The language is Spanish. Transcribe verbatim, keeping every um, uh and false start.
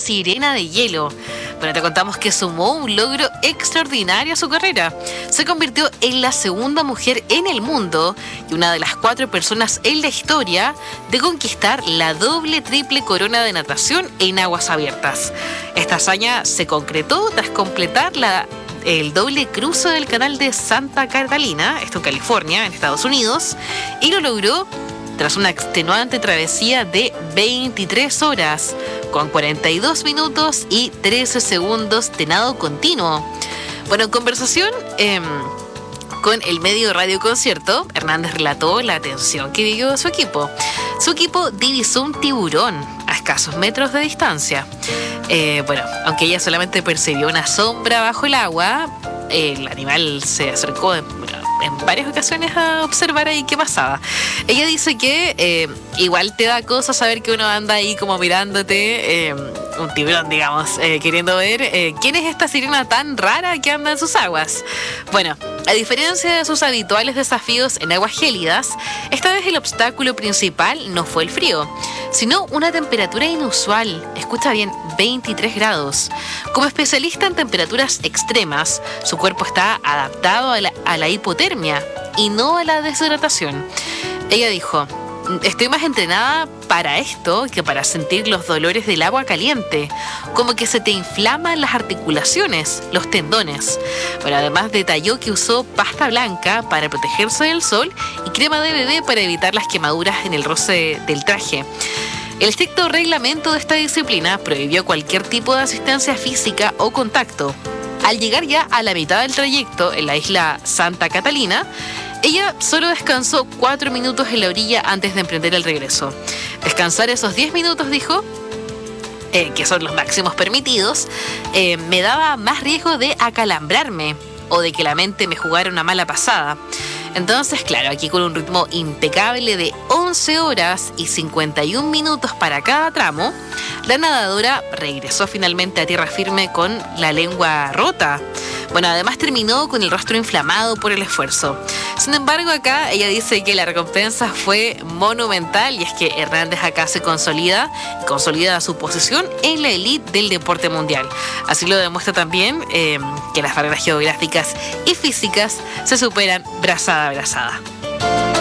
sirena de hielo. Bueno, te contamos que sumó un logro extraordinario a su carrera. Se convirtió en la segunda mujer en el mundo y una de las cuatro personas en la historia de conquistar la doble triple corona de natación en aguas abiertas. Esta hazaña se concretó tras completar la el doble cruce del canal de Santa Catalina, esto en California, en Estados Unidos, y lo logró tras una extenuante travesía de veintitrés horas, con cuarenta y dos minutos y trece segundos de nado continuo. Bueno, en conversación eh, con el medio Radio Concierto, Hernández relató la tensión que vivió su equipo. Su equipo divisó un tiburón a escasos metros de distancia. Eh, bueno, aunque ella solamente percibió una sombra bajo el agua, el animal se acercó en, bueno, en varias ocasiones a observar ahí qué pasaba. Ella dice que eh, igual te da cosa saber que uno anda ahí como mirándote, eh, un tiburón, digamos, eh, queriendo ver eh, quién es esta sirena tan rara que anda en sus aguas. Bueno, a diferencia de sus habituales desafíos en aguas gélidas, esta vez el obstáculo principal no fue el frío, sino una temperatura inusual. Escucha bien, veintitrés grados. Como especialista en temperaturas extremas, su cuerpo está adaptado a la, a la hipotermia y no a la deshidratación. Ella dijo: estoy más entrenada para esto que para sentir los dolores del agua caliente, como que se te inflaman las articulaciones, los tendones. Bueno, además detalló que usó pasta blanca para protegerse del sol y crema de bebé para evitar las quemaduras en el roce del traje. El estricto reglamento de esta disciplina prohibió cualquier tipo de asistencia física o contacto. Al llegar ya a la mitad del trayecto en la isla Santa Catalina, ella solo descansó cuatro minutos en la orilla antes de emprender el regreso. Descansar esos diez minutos, dijo, eh, que son los máximos permitidos, eh, me daba más riesgo de acalambrarme o de que la mente me jugara una mala pasada. Entonces, claro, aquí con un ritmo impecable de once horas y cincuenta y un minutos para cada tramo, la nadadora regresó finalmente a tierra firme con la lengua rota. Bueno, además terminó con el rostro inflamado por el esfuerzo. Sin embargo, acá ella dice que la recompensa fue monumental y es que Hernández acá se consolida, consolida su posición en la elite del deporte mundial. Así lo demuestra también eh, que las barreras geográficas y físicas se superan brazada a brazada.